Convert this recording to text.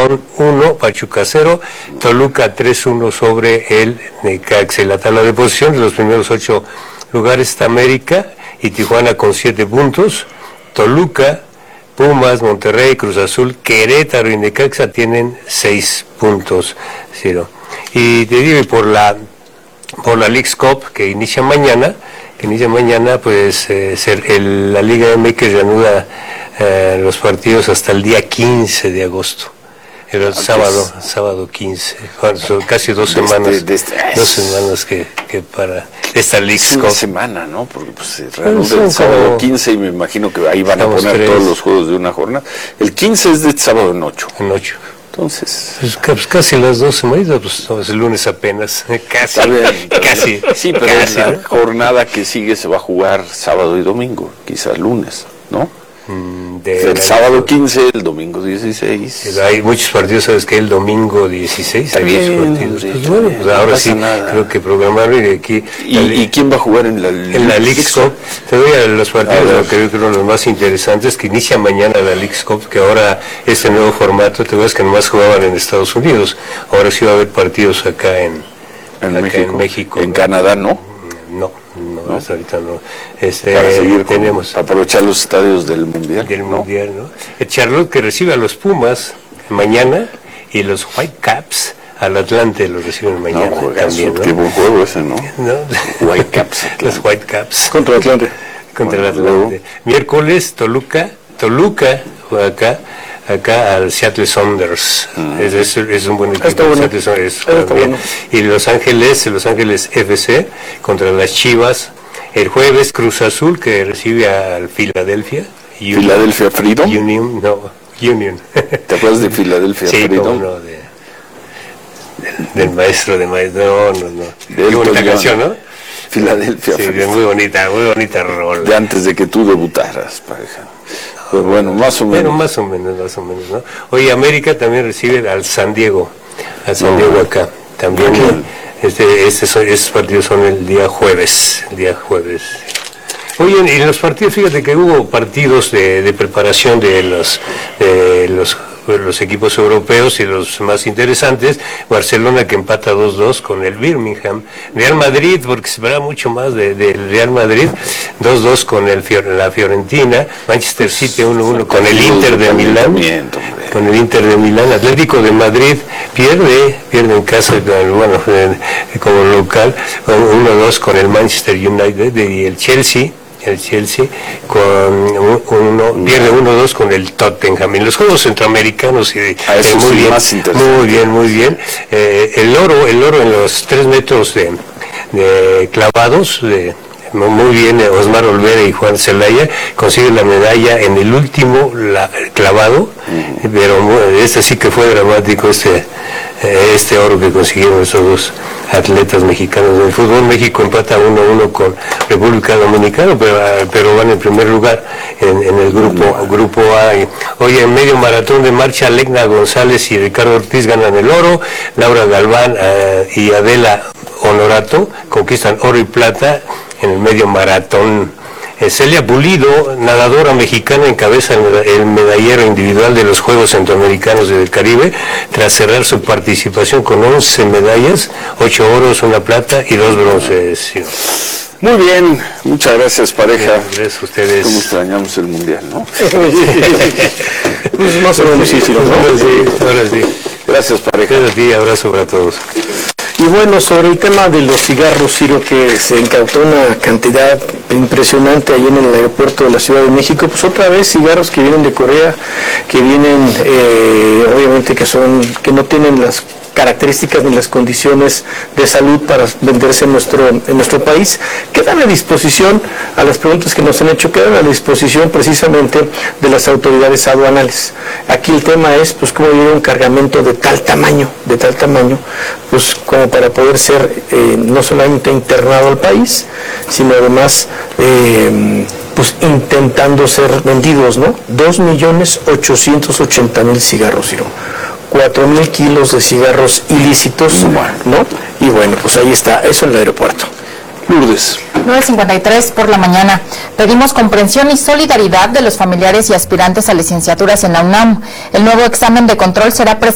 León 1, Pachuca 0, Toluca 3-1 sobre el Necaxa. En la tabla de posiciones, los primeros 8 lugares está América y Tijuana con 7 puntos. Toluca, Pumas, Monterrey, Cruz Azul, Querétaro y Necaxa tienen 6 puntos. Ciro. Y te digo, por la Leagues Cup que inicia mañana, pues la Liga MX reanuda los partidos hasta el día 15 de agosto. El sábado 15, son casi 2 semanas, 2 semanas que para esta Leagues Cup. Una semana, ¿no? Porque pues se reanuda el sábado 15 y me imagino que ahí van a poner todos los juegos de una jornada. El 15 es de sábado en 8. En 8. Entonces, pues casi las 2 semanas, pues no, es el lunes apenas, casi. Casi. Sí, pero casi, la jornada que sigue se va a jugar sábado y domingo, quizás lunes, ¿no? El sábado 15, el domingo 16. Pero hay muchos partidos, ¿sabes qué? El domingo 16 hay muchos partidos. Pues bueno, pues ahora sí, nada. Creo que programaron y aquí... ¿Y quién va a jugar en la Leagues Cup? Te doy a los partidos, que yo creo los más interesantes, que inicia mañana la Leagues Cup, que ahora este nuevo formato, te ves que nomás jugaban en Estados Unidos, ahora sí va a haber partidos acá en México. En Canadá, ¿no? No, hasta ahorita no. Para seguir tenemos aprovechar los estadios del Mundial. Mundial, ¿no? El Charlotte que recibe a los Pumas mañana y los Whitecaps al Atlante los reciben mañana también, ¿no? Qué buen juego ese, ¿no? Whitecaps. Los Whitecaps. Contra Atlante. Contra el Atlante. Miércoles, Toluca juega acá al Seattle Sounders. Es un buen equipo. Bueno. Y Los Ángeles FC contra las Chivas. El jueves Cruz Azul que recibe al Philadelphia Freedom. Union. ¿Te acuerdas de Philadelphia Freedom? No, del maestro. No. Qué bonita canción, ¿no? Philadelphia Freedom. Muy bonita rol. De antes de que tú debutaras, pareja. Pues bueno, más o menos. Pero más o menos, ¿no? Oye, América también recibe al San Diego acá. También estos partidos son el día jueves. Oye, y en los partidos, fíjate que hubo partidos de preparación de los equipos europeos y los más interesantes. Barcelona que empata 2-2 con el Birmingham. Real Madrid, porque se espera mucho más del Real Madrid, 2-2 con la Fiorentina. Manchester City 1-1 con el Inter de Milán. Atlético de Madrid pierde en casa, como local, 1-2 con el Manchester United. Y el Chelsea pierde 1-2 con el Tottenham. En los Juegos Centroamericanos muy bien. El oro en los 3 metros de clavados, muy bien, Osmar Olvera y Juan Celaya consiguen la medalla en el último clavado, pero sí que fue dramático este oro que consiguieron esos dos atletas mexicanos. En el fútbol, México empata 1-1 con República Dominicana, pero van en primer lugar en el grupo A. Hoy en medio maratón de marcha, Legna González y Ricardo Ortiz ganan el oro, Laura Galván y Adela Honorato conquistan oro y plata en el medio maratón. Celia Pulido, nadadora mexicana, encabeza el medallero individual de los Juegos Centroamericanos del Caribe, tras cerrar su participación con 11 medallas, 8 oros, 1 plata y 2 bronces. Muy bien, muchas gracias, pareja. Gracias a ustedes. ¿Cómo extrañamos el Mundial, no? Pues más o menos sí, ahora sí. Gracias, pareja. Gracias a ti, abrazo para todos. Y bueno, sobre el tema de los cigarros, Ciro, que se incautó una cantidad impresionante ahí en el aeropuerto de la Ciudad de México, pues otra vez cigarros que vienen de Corea, que vienen, obviamente que no tienen las características ni las condiciones de salud para venderse en nuestro país, quedan a disposición, a las preguntas que nos han hecho, quedan a disposición precisamente de las autoridades aduanales. Aquí el tema es, pues, cómo llega un cargamento de tal tamaño, pues, como para poder ser no solamente internado al país, sino además, pues, intentando ser vendidos, ¿no? 2.880.000 cigarros, Ciro. 4.000 kilos de cigarros ilícitos, ¿no? Y bueno, pues ahí está, eso en el aeropuerto. Lourdes. 9:53 por la mañana. Pedimos comprensión y solidaridad de los familiares y aspirantes a licenciaturas en la UNAM. El nuevo examen de control será presentado